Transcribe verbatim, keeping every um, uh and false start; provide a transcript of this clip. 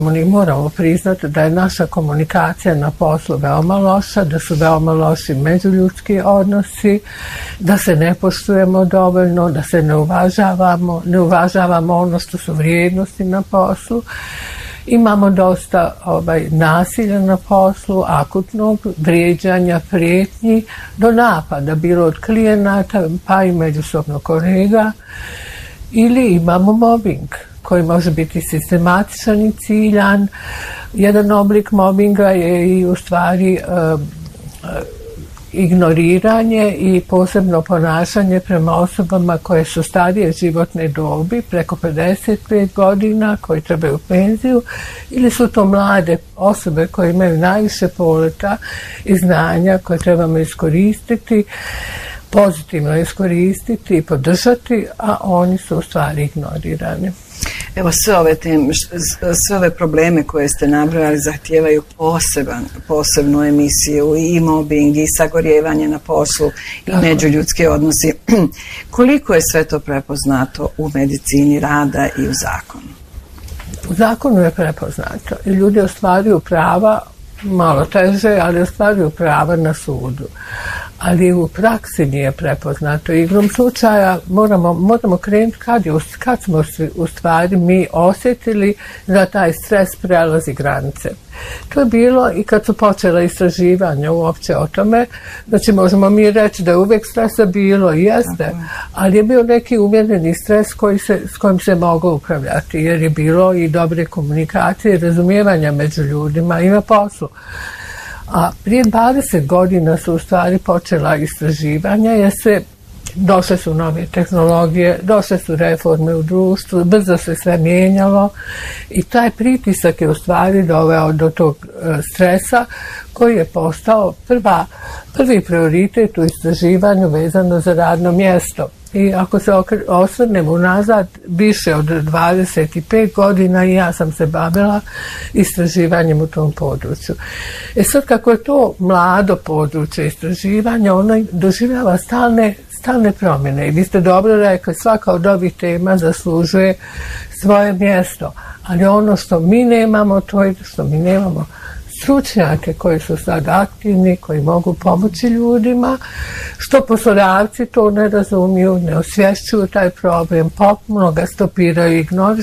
Mi moramo priznati da je naša komunikacija na poslu veoma loša, da su veoma loši međuljudski odnosi, da se ne poštujemo dovoljno, da se ne uvažavamo, ne uvažavamo ono što su vrijednosti na poslu. Imamo dosta ovaj, nasilja na poslu, akutnog, vrijeđanja, prijetnji, do napada, bilo od klijenata, pa i međusobno kolega, ili imamo mobbing, koji može biti sistematičan i ciljan. Jedan oblik mobinga je i u stvari uh, uh, ignoriranje i posebno ponašanje prema osobama koje su starije životne dobi, preko pedeset pet godina, koji trebaju penziju, ili su to mlade osobe koje imaju najviše poleta i znanja koje trebamo iskoristiti, pozitivno iskoristiti i podržati, a oni su u stvari ignorirani. Evo, sve ove teme, sve ove probleme koje ste nabrojali zahtijevaju poseban, posebnu emisiju, i mobbing, i sagorjevanje na poslu, i međuljudske odnosi. Koliko je sve to prepoznato u medicini rada i u zakonu? U zakonu je prepoznato i ljudi ostvaruju prava, malo teže, ali ostvaruju prava na sudu. Ali u praksi nije prepoznato. Igrom slučaja moramo, moramo krenuti kad, je, kad smo u stvari mi osjetili da taj stres prelazi granice. To je bilo i kad su počela istraživanja uopće o tome. Znači možemo mi reći da je uvijek stresa bilo i jeste, ali je bio neki umjereni stres koji se, s kojim se moglo upravljati, jer je bilo i dobre komunikacije i razumijevanja među ljudima i na poslu. A prije dvadeset godina su u stvari počela istraživanja jer se došle su nove tehnologije, došle su reforme u društvu, brzo se sve mijenjalo i taj pritisak je u stvari doveo do tog stresa koji je postao prva, prvi prioritet u istraživanju vezano za radno mjesto. I ako se osvrnemo nazad, više od dvadeset pet godina i ja sam se bavila istraživanjem u tom području. E sad, kako je to mlado područje istraživanja, ono doživljava stalne, stalne promjene. I vi ste dobro rekli, svaka od ovih tema zaslužuje svoje mjesto. Ali ono što mi nemamo, to je što mi nemamo stručnjake koji su sad aktivni, koji mogu pomoći ljudima, što poslodavci to ne razumiju, ne osvješćuju taj problem, potpuno ga stopiraju i ignorišu.